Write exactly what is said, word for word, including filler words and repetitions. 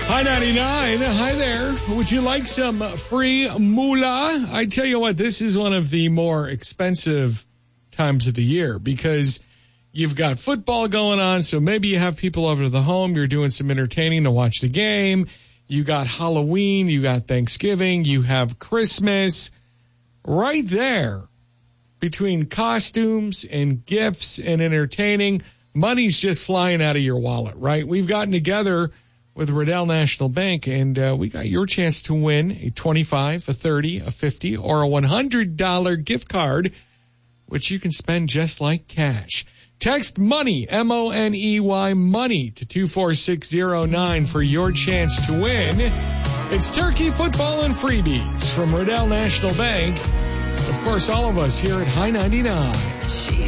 Hi ninety-nine. Hi there. Would you like some free moolah? I tell you what, this is one of the more expensive times of the year because you've got football going on, so maybe you have people over to the home. You're doing some entertaining to watch the game. You got Halloween. You got Thanksgiving. You have Christmas. Right there, between costumes and gifts and entertaining, money's just flying out of your wallet, right? We've gotten together with Riddell National Bank, and uh, we got your chance to win a twenty-five dollars, a thirty dollars, a fifty dollars, or a one hundred dollars gift card, which you can spend just like cash. Text MONEY, M O N E Y, MONEY, to two four six zero nine for your chance to win. It's turkey, football, and freebies from Riddell National Bank. Of course, all of us here at High ninety-nine. She